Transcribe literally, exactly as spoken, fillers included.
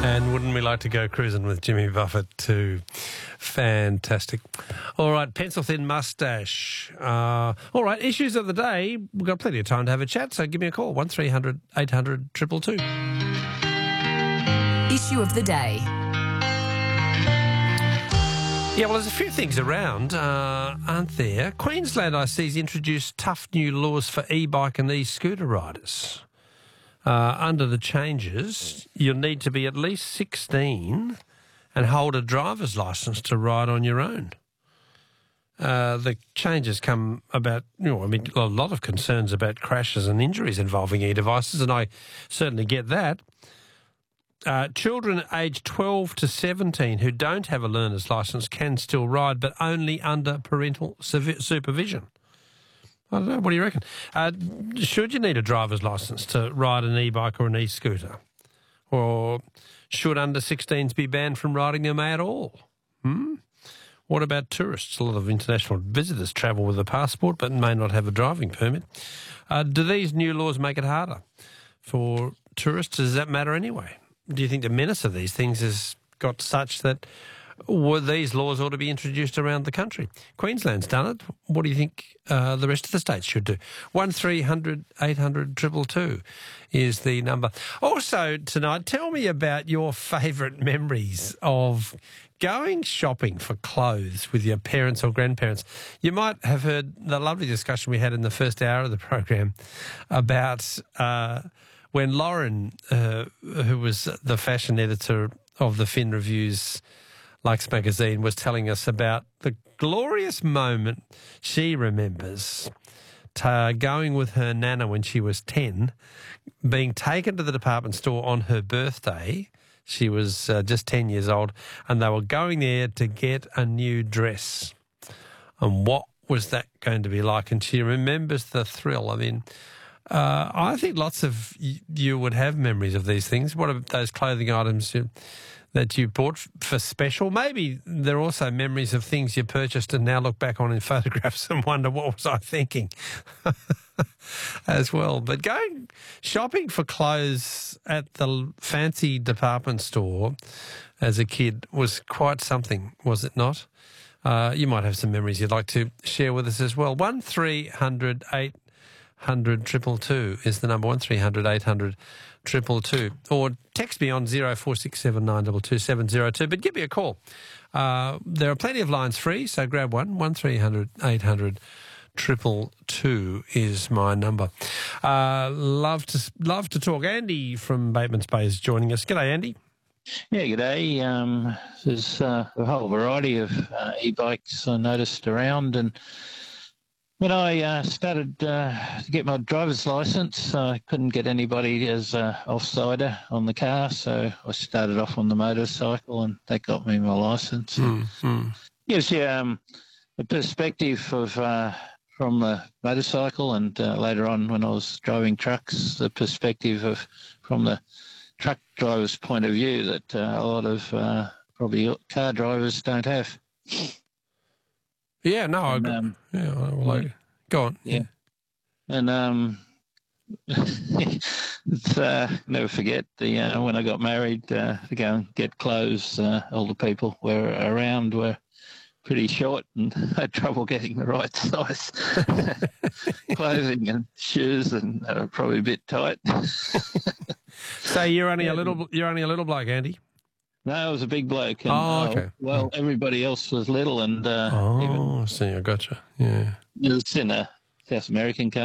And wouldn't we like to go cruising with Jimmy Buffett too? Fantastic. All right, pencil thin mustache. Uh, all right, issues of the day. We've got plenty of time to have a chat, so give me a call, one three hundred eight hundred two two two. Issue of the day. Yeah, well, there's a few things around, uh, aren't there? Queensland, I see, has introduced tough new laws for e-bike and e-scooter riders. Uh, under the changes, you'll need to be at least sixteen and hold a driver's licence to ride on your own. Uh, the changes come about, you know, I mean, a lot of concerns about crashes and injuries involving e-devices, and I certainly get that. Uh, children aged twelve to seventeen who don't have a learner's licence can still ride, but only under parental supervision. I don't know. What do you reckon? Uh, should you need a driver's licence to ride an e-bike or an e-scooter? Or should under sixteens be banned from riding them at all? Hmm? What about tourists? A lot of international visitors travel with a passport but may not have a driving permit. Uh, do these new laws make it harder for tourists? Does that matter anyway? Do you think the menace of these things has got such that well, these laws ought to be introduced around the country? Queensland's done it. What do you think uh, the rest of the states should do? one three hundred eight hundred two two two is the number. Also tonight, tell me about your favourite memories of going shopping for clothes with your parents or grandparents. You might have heard the lovely discussion we had in the first hour of the program about uh, when Lauren, uh, who was the fashion editor of the Fin Reviews Lux magazine, was telling us about the glorious moment she remembers to going with her nana when she was ten, being taken to the department store on her birthday. She was uh, just ten years old, and they were going there to get a new dress. And what was that going to be like? And she remembers the thrill. I mean, uh, I think lots of y- you would have memories of these things. What are those clothing items you... that you bought for special? Maybe there are also memories of things you purchased and now look back on in photographs and wonder, what was I thinking as well. But going shopping for clothes at the fancy department store as a kid was quite something, was it not? Uh, you might have some memories you'd like to share with us as well. one three hundred eight hundred two two two is the number, one three hundred eight hundred two two two, or text me on zero four six seven nine two two seven zero two, but give me a call. Uh, there are plenty of lines free, so grab one. one three hundred eight hundred two two two is my number. Uh, love to love to talk. Andy from Batemans Bay is joining us. G'day, Andy. Yeah, g'day. Um, there's uh, a whole variety of uh, e-bikes I noticed around, and when I uh, started uh, to get my driver's licence, I couldn't get anybody as an off-sider on the car, so I started off on the motorcycle, and that got me my licence. Mm-hmm. Gives you um, a perspective of uh, from the motorcycle, and uh, later on when I was driving trucks, the perspective of from the truck driver's point of view that uh, a lot of uh, probably car drivers don't have. Yeah, no, I agree. Um, yeah, well, I, go on. Yeah. And um, it's, uh, never forget the uh, when I got married uh, to go and get clothes, uh, all the people were around were pretty short and had trouble getting the right size clothing and shoes, and they were probably a bit tight. So you're only yeah. a little, you're only a little bloke, Andy. No, I was a big bloke. And, oh, okay. Uh, well, everybody else was little, and uh, oh, even, I see. I gotcha. Yeah, it was in a South American country.